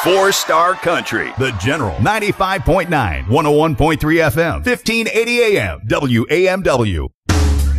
Four-Star Country. The General. 95.9, 101.3 FM, 1580 AM, WAMW.